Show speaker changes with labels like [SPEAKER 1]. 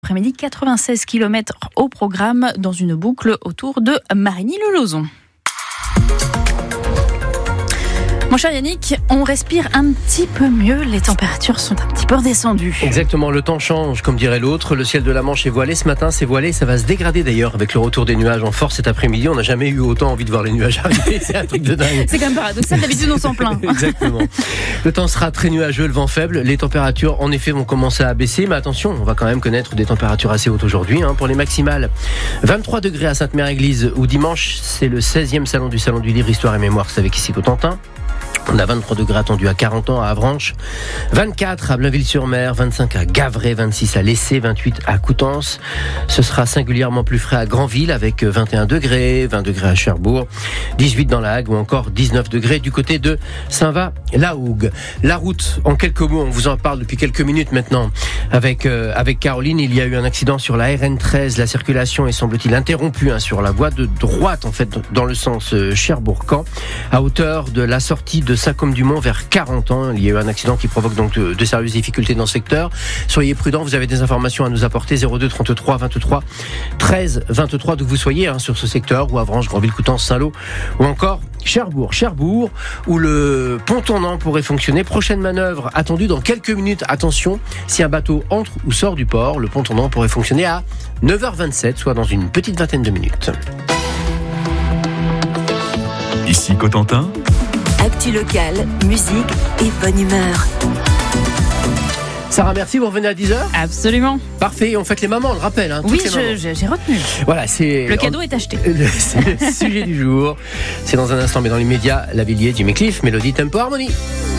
[SPEAKER 1] après-midi. 96 km au programme dans une boucle autour de Marigny-le-Lauzon. Mon cher Yannick, on respire un petit peu mieux, les températures sont un petit peu redescendues.
[SPEAKER 2] Exactement, le temps change, comme dirait l'autre. Le ciel de la Manche est voilé ce matin, c'est voilé, ça va se dégrader d'ailleurs avec le retour des nuages en force cet après-midi. On n'a jamais eu autant envie de voir les nuages arriver, c'est un truc de dingue.
[SPEAKER 1] C'est quand même paradoxal, d'habitude on s'en plaint.
[SPEAKER 2] Exactement. Le temps sera très nuageux, le vent faible, les températures en effet vont commencer à baisser, mais attention, on va quand même connaître des températures assez hautes aujourd'hui. Pour les maximales, 23 degrés à Sainte-Mère-Église, où dimanche c'est le 16e salon du Livre, Histoire et Mémoire, c'est avec ici Cotentin. On a 23 degrés attendus à 40 ans à Avranches, 24 à Blainville-sur-Mer, 25 à Gavray, 26 à Lessé, 28 à Coutances. Ce sera singulièrement plus frais à Granville avec 21 degrés, 20 degrés à Cherbourg, 18 dans la Hague ou encore 19 degrés du côté de Saint-Va-la-Hougue. La route, en quelques mots, on vous en parle depuis quelques minutes maintenant avec Caroline. Il y a eu un accident sur la RN13. La circulation est semble-t-il interrompue sur la voie de droite en fait dans le sens Cherbourg-Caen à hauteur de la sortie de Saint-Côme-du-Mont vers 40 ans. Il y a eu un accident qui provoque donc de sérieuses difficultés dans ce secteur. Soyez prudents, vous avez des informations à nous apporter 02 33 23 13 23 d'où vous soyez sur ce secteur ou Avranches, Granville, Coutances, Saint-Lô ou encore Cherbourg où le pont tournant pourrait fonctionner. Prochaine manœuvre attendue dans quelques minutes. Attention, si un bateau entre ou sort du port, le pont tournant pourrait fonctionner à 9h27, soit dans une petite vingtaine de minutes.
[SPEAKER 3] Ici Cotentin.
[SPEAKER 4] Actu locale, musique et bonne humeur.
[SPEAKER 2] Sarah, merci, vous revenez à 10h ?
[SPEAKER 1] Absolument.
[SPEAKER 2] Parfait, on fête les mamans, on le rappelle.
[SPEAKER 1] Oui, j'ai retenu.
[SPEAKER 2] Voilà, le
[SPEAKER 1] cadeau est acheté.
[SPEAKER 2] C'est le sujet du jour. C'est dans un instant, mais dans l'immédiat, Lavilliers, Jimmy Cliff, Mélodie, Tempo, Harmonie.